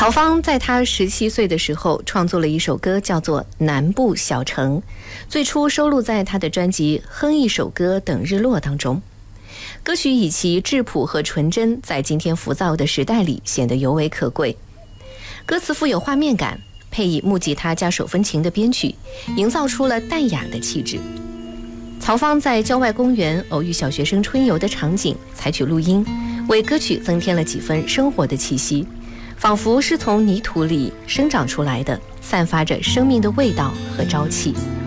曹芳在他17岁的时候创作了一首歌，叫做《南部小城》，最初收录在他的专辑《哼一首歌等日落》当中。歌曲以其质朴和纯真，在今天浮躁的时代里显得尤为可贵。歌词富有画面感，配以木吉他加手风琴的编曲，营造出了淡雅的气质。曹芳在郊外公园偶遇小学生春游的场景采取录音，为歌曲增添了几分生活的气息，仿佛是从泥土里生长出来的，散发着生命的味道和朝气。